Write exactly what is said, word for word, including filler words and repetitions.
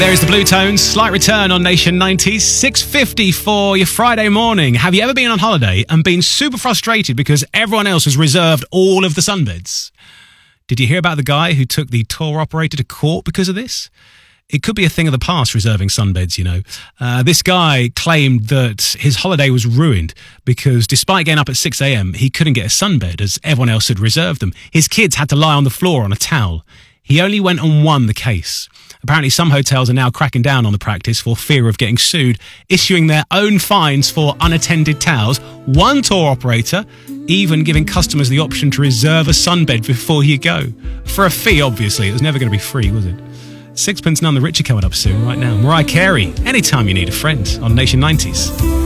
There is the Blue Tones, slight return on Nation nineties, six fifty for your Friday morning. Have you ever been on holiday and been super frustrated because everyone else has reserved all of the sunbeds? Did you hear about the guy who took the tour operator to court because of this? It could be a thing of the past, reserving sunbeds, you know. Uh, this guy claimed that his holiday was ruined because despite getting up at six a.m, he couldn't get a sunbed as everyone else had reserved them. His kids had to lie on the floor on a towel. He only went and won the case. Apparently some hotels are now cracking down on the practice for fear of getting sued, issuing their own fines for unattended towels. One tour operator even giving customers the option to reserve a sunbed before you go. For a fee, obviously. It was never going to be free, was it? Sixpence None the Richer coming up soon, right now. Mariah Carey, Anytime You Need a Friend on Nation nineties.